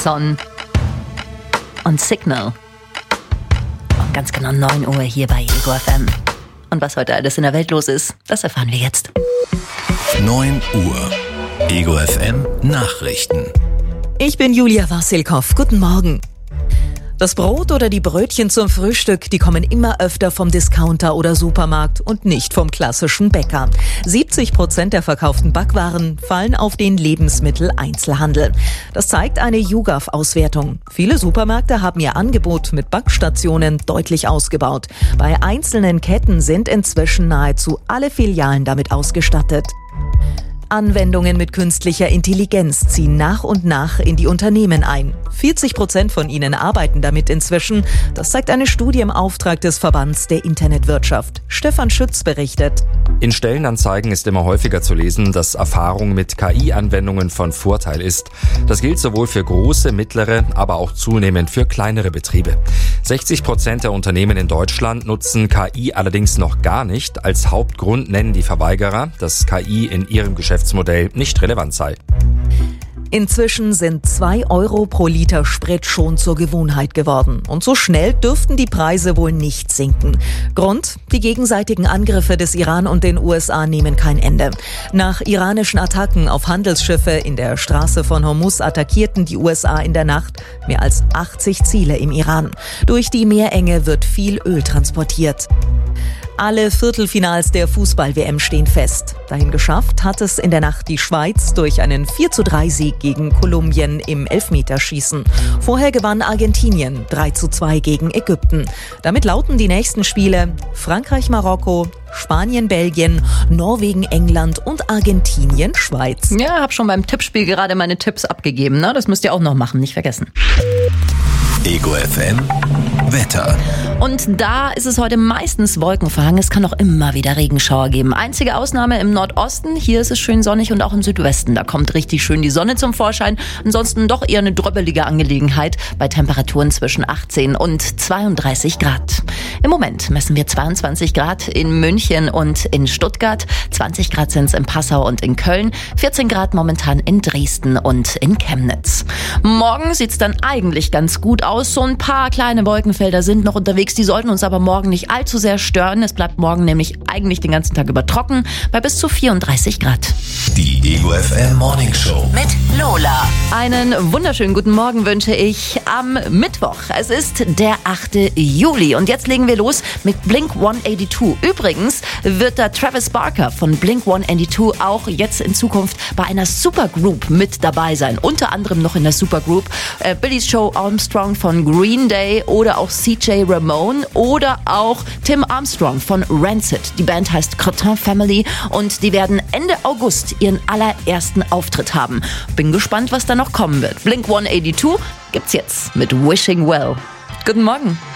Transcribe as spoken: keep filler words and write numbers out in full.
Axon und Signal. Und ganz genau neun Uhr hier bei Ego F M. Und was heute alles in der Welt los ist, das erfahren wir jetzt. neun Uhr. Ego F M Nachrichten. Ich bin Julia Wassilkow. Guten Morgen. Das Brot oder die Brötchen zum Frühstück, die kommen immer öfter vom Discounter oder Supermarkt und nicht vom klassischen Bäcker. siebzig Prozent der verkauften Backwaren fallen auf den Lebensmitteleinzelhandel. Das zeigt eine YouGov-Auswertung. Viele Supermärkte haben ihr Angebot mit Backstationen deutlich ausgebaut. Bei einzelnen Ketten sind inzwischen nahezu alle Filialen damit ausgestattet. Anwendungen mit künstlicher Intelligenz ziehen nach und nach in die Unternehmen ein. vierzig Prozent von ihnen arbeiten damit inzwischen. Das zeigt eine Studie im Auftrag des Verbands der Internetwirtschaft. Stefan Schütz berichtet. In Stellenanzeigen ist immer häufiger zu lesen, dass Erfahrung mit K I-Anwendungen von Vorteil ist. Das gilt sowohl für große, mittlere, aber auch zunehmend für kleinere Betriebe. sechzig Prozent der Unternehmen in Deutschland nutzen K I allerdings noch gar nicht. Als Hauptgrund nennen die Verweigerer, dass K I in ihrem Geschäftsmodell nicht relevant sei. Inzwischen sind zwei Euro pro Liter Sprit schon zur Gewohnheit geworden. Und so schnell dürften die Preise wohl nicht sinken. Grund? Die gegenseitigen Angriffe des Iran und den U S A nehmen kein Ende. Nach iranischen Attacken auf Handelsschiffe in der Straße von Hormuz attackierten die U S A in der Nacht mehr als achtzig Ziele im Iran. Durch die Meerenge wird viel Öl transportiert. Alle Viertelfinals der Fußball-W M stehen fest. Dahin geschafft hat es in der Nacht die Schweiz durch einen vier zu drei Sieg gegen Kolumbien im Elfmeterschießen. Vorher gewann Argentinien drei zu zwei gegen Ägypten. Damit lauten die nächsten Spiele Frankreich-Marokko, Spanien-Belgien, Norwegen-England und Argentinien-Schweiz. Ja, hab schon beim Tippspiel gerade meine Tipps abgegeben. Ne? Das müsst ihr auch noch machen, nicht vergessen. Ego F M Wetter. Und da ist es heute meistens wolkenverhangen. Es kann auch immer wieder Regenschauer geben. Einzige Ausnahme im Nordosten. Hier ist es schön sonnig und auch im Südwesten. Da kommt richtig schön die Sonne zum Vorschein. Ansonsten doch eher eine dröbbelige Angelegenheit bei Temperaturen zwischen achtzehn und zweiunddreißig Grad. Im Moment messen wir zweiundzwanzig Grad in München und in Stuttgart. zwanzig Grad sind es in Passau und in Köln. vierzehn Grad momentan in Dresden und in Chemnitz. Morgen sieht es dann eigentlich ganz gut aus. So ein paar kleine Wolkenfelder sind noch unterwegs. Die sollten uns aber morgen nicht allzu sehr stören. Es bleibt morgen nämlich eigentlich den ganzen Tag über trocken bei bis zu vierunddreißig Grad. Die Ego F M Morning Show mit Lola. Einen wunderschönen guten Morgen wünsche ich am Mittwoch. Es ist der achte Juli und jetzt legen wir los mit Blink hundertzweiundachtzig. Übrigens wird da Travis Barker von Blink hundertzweiundachtzig auch jetzt in Zukunft bei einer Supergroup mit dabei sein. Unter anderem noch in der Supergroup äh, Billy Joe Armstrong von Green Day oder auch C J Ramone oder auch Tim Armstrong von Rancid. Die Band heißt Cretin Family und die werden Ende August ihren allerersten Auftritt haben. Bin gespannt, was da noch kommen wird. Blink hundertzweiundachtzig gibt's jetzt mit Wishing Well. Guten Morgen.